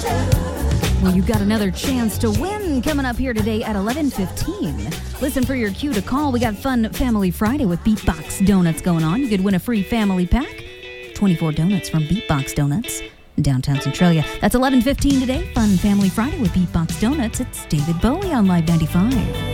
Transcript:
Well, you got another chance to win coming up here today at 11:15. Listen for your cue to call. We got Fun Family Friday with Beatbox Donuts going on. You could win a free family pack. 24 donuts from Beatbox Donuts in downtown Centralia. That's 11:15 today. Fun Family Friday with Beatbox Donuts. It's David Bowie on Live 95.